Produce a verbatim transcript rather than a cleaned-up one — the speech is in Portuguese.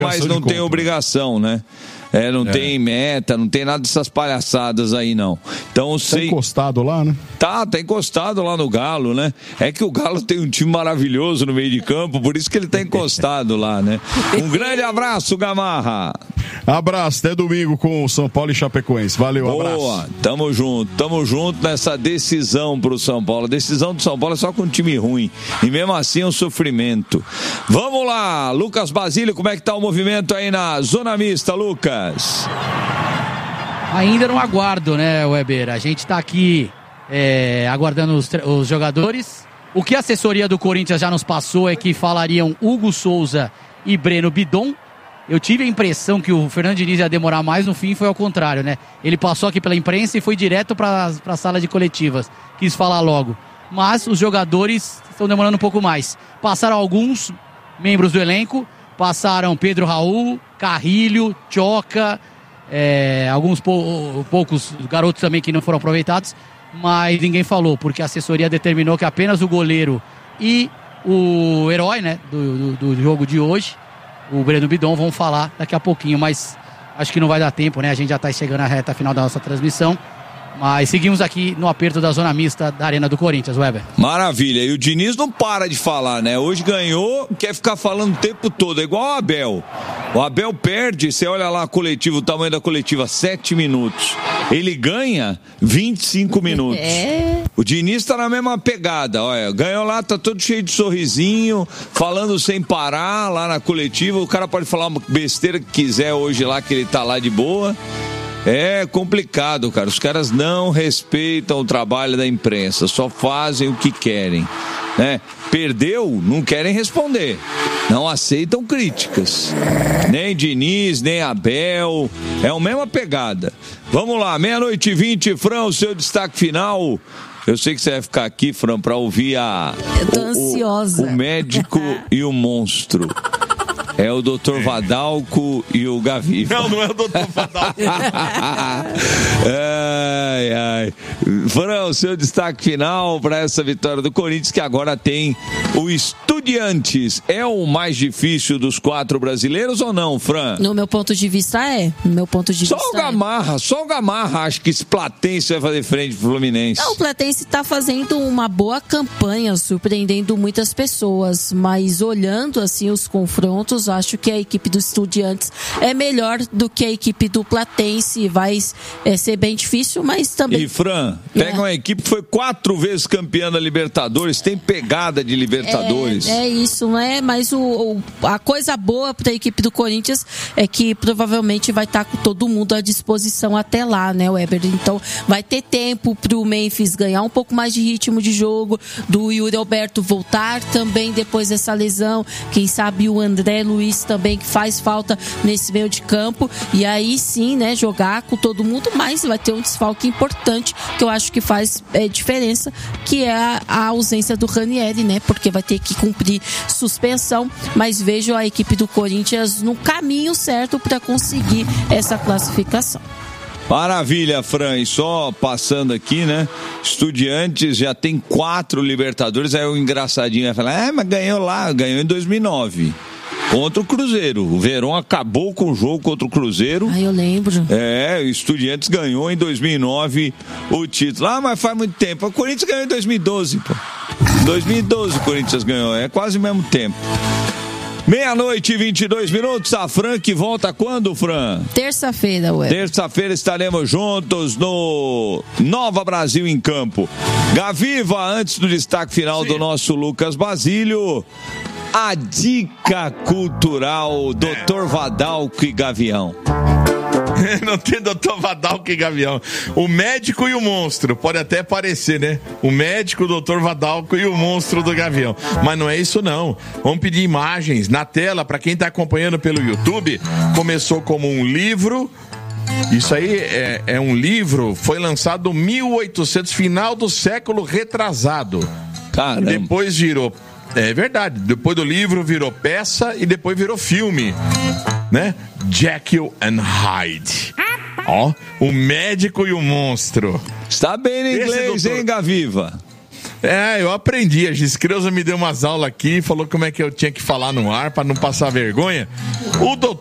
mas não tem obrigação, né? É, não é. tem meta, não tem nada dessas palhaçadas aí, não. Então, tá sei... encostado lá, né? Tá, tá encostado lá no Galo, né? É que o Galo tem um time maravilhoso no meio de campo, por isso que ele tá encostado lá, né? Um grande abraço, Gamarra. Abraço, até domingo com o São Paulo e Chapecoense. Valeu, Boa, abraço. Boa, tamo junto, tamo junto nessa decisão pro São Paulo. A decisão do São Paulo é só com um time ruim. E mesmo assim é um sofrimento. Vamos lá, Lucas Basílio, como é que tá o movimento aí na zona mista, Lucas? Ainda não aguardo, né, Weber? A gente tá aqui é, aguardando os, os jogadores. O que a assessoria do Corinthians já nos passou é que falariam Hugo Souza e Breno Bidon. Eu tive a impressão que o Fernando Diniz ia demorar mais, no fim foi ao contrário, né? Ele passou aqui pela imprensa e foi direto para a sala de coletivas. Quis falar logo. Mas os jogadores estão demorando um pouco mais. Passaram alguns membros do elenco, passaram Pedro Raul, Carrilho, Tchoca, é, alguns pou, poucos garotos também que não foram aproveitados, mas ninguém falou, porque a assessoria determinou que apenas o goleiro e o herói, né, do, do, do jogo de hoje, o Breno Bidon, vão falar daqui a pouquinho, mas acho que não vai dar tempo, né? A gente já está chegando à reta final da nossa transmissão. Mas seguimos aqui no aperto da zona mista da Arena do Corinthians, Weber. Maravilha, e o Diniz não para de falar, né? Hoje ganhou, quer ficar falando o tempo todo, é igual o Abel. O Abel perde, você olha lá a coletiva, o tamanho da coletiva, sete minutos. Ele ganha vinte e cinco minutos. É. O Diniz tá na mesma pegada, olha, ganhou lá, tá todo cheio de sorrisinho, falando sem parar lá na coletiva. O cara pode falar uma besteira que quiser hoje lá, que ele tá lá de boa. É complicado, cara. Os caras não respeitam o trabalho da imprensa, só fazem o que querem, né? Perdeu, não querem responder, não aceitam críticas. Nem Diniz, nem Abel, é a mesma pegada. Vamos lá, meia-noite e vinte, Fran, o seu destaque final. Eu sei que você vai ficar aqui, Fran, para ouvir a... Eu tô o, ansiosa. O, o médico e o monstro. É o doutor Vadalco e o Gaviva. Não, não é o doutor Vadalco. Ai, ai. Fran, o seu destaque final para essa vitória do Corinthians, que agora tem o Estudiantes. É o mais difícil dos quatro brasileiros ou não, Fran? No meu ponto de vista é. No meu ponto de só vista o Gamarra, é. Só o Gamarra acha que esse Platense vai fazer frente pro Fluminense. Não, o Platense está fazendo uma boa campanha, surpreendendo muitas pessoas, mas olhando assim os confrontos, acho que a equipe do Estudiantes é melhor do que a equipe do Platense. Vai é, ser bem difícil, mas também... E Fran, pega é. uma equipe que foi quatro vezes campeã da Libertadores, tem pegada de Libertadores. É, é isso, não é? Mas o, o, a coisa boa para a equipe do Corinthians é que provavelmente vai estar com todo mundo à disposição até lá, né, Weber? Então vai ter tempo para o Memphis ganhar um pouco mais de ritmo de jogo, do Yuri Alberto voltar também depois dessa lesão, quem sabe o André Luiz também, que faz falta nesse meio de campo, e aí sim, né, jogar com todo mundo, mas vai ter um desfalque importante, que eu acho que faz é, diferença, que é a, a ausência do Ranieri, né, porque vai ter que cumprir suspensão, mas vejo a equipe do Corinthians no caminho certo para conseguir essa classificação. Maravilha, Fran, e só passando aqui, né, Estudiantes já tem quatro Libertadores, aí o engraçadinho vai falar, é, mas ganhou lá, ganhou em dois mil e nove. Contra o Cruzeiro. O Verón acabou com o jogo contra o Cruzeiro. Ah, eu lembro. É, o Estudiantes ganhou em dois mil e nove o título. Ah, mas faz muito tempo. O Corinthians ganhou em dois mil e doze, pô. Em dois mil e doze o Corinthians ganhou. É quase o mesmo tempo. Meia-noite e vinte e dois minutos. A Fran que volta quando, Fran? Terça-feira, ué. Terça-feira estaremos juntos no Nova Brasil em Campo. Gaviva, antes do destaque final Sim. do nosso Lucas Basílio, a dica cultural doutor Vadalco e Gavião. Não tem doutor Vadalco e Gavião. O médico e o monstro. Pode até parecer, né? O médico, o doutor Vadalco e o monstro do Gavião. Mas não é isso, não. Vamos pedir imagens na tela para quem está acompanhando pelo YouTube. Começou como um livro. Isso aí é, é um livro. Foi lançado em mil e oitocentos, final do século retrasado. Caramba. Depois virou... É verdade. Depois do livro virou peça e depois virou filme, né? Jekyll and Hyde. Ó, o médico e o monstro. Está bem em inglês, doutor... hein, Gaviva? É, eu aprendi. A Giscreuza me deu umas aulas aqui, falou como é que eu tinha que falar no ar pra não passar vergonha. O doutor